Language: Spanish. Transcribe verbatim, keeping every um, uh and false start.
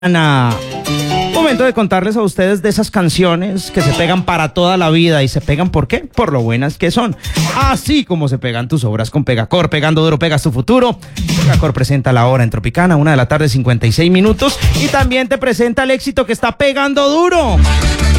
Ana. Momento de contarles a ustedes de esas canciones que se pegan para toda la vida. ¿Y se pegan por qué? Por lo buenas que son. Así como se pegan tus obras con Pegacor. Pegando duro, pegas tu futuro. Pegacor presenta La Hora en Tropicana, una de la tarde, cincuenta y seis minutos. Y también te presenta el éxito que está pegando duro.